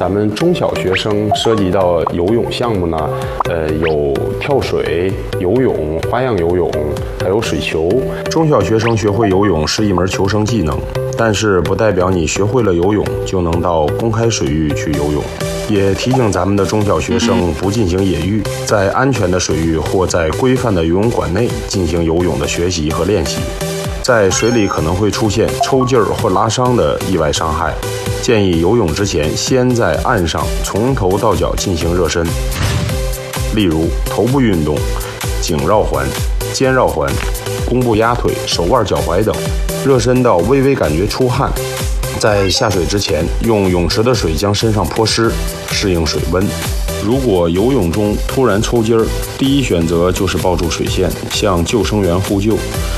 咱们中小学生涉及到游泳项目呢，有跳水、游泳、花样游泳，还有水球。 中小学生学会游泳是一门求生技能，但是不代表你学会了游泳就能到公开水域去游泳。也提醒咱们的中小学生不进行野浴，在安全的水域或在规范的游泳馆内进行游泳的学习和练习。在水里可能会出现抽筋儿或拉伤的意外伤害，建议游泳之前先在岸上从头到脚进行热身，例如头部运动、颈绕环、肩绕环、弓步压腿、手腕脚踝等，热身到微微感觉出汗。在下水之前，用泳池的水将身上泼湿，适应水温。如果游泳中突然抽筋儿，第一选择就是抱住水线，向救生员呼救。